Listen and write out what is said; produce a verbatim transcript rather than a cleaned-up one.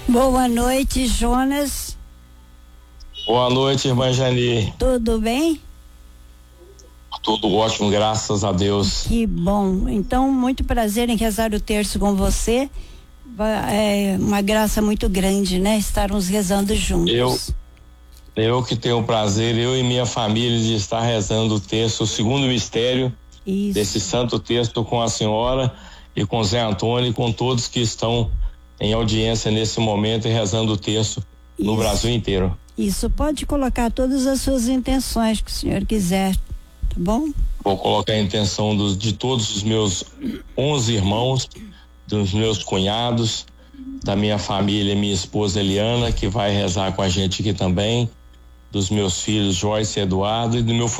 Boa noite, Jonas. Boa noite, irmã Jani. Tudo bem? Tudo ótimo, graças a Deus. Que bom. Então, muito prazer em rezar o terço com você. É uma graça muito grande, né? Estarmos rezando juntos. Eu, eu que tenho o prazer, eu e minha família, de estar rezando o terço, o segundo mistério Isso. desse santo texto com a senhora e com Zé Antônio e com todos que estão em audiência nesse momento e rezando o terço no Isso. Brasil inteiro. Isso, pode colocar todas as suas intenções que o senhor quiser, tá bom? Vou colocar a intenção dos, de todos os meus onze irmãos, dos meus cunhados, da minha família, minha esposa Eliana, que vai rezar com a gente aqui também, dos meus filhos Joyce e Eduardo e do meu